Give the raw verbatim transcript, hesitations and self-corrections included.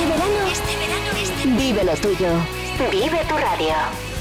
verano, este verano, este... vive lo tuyo. Vive tu radio.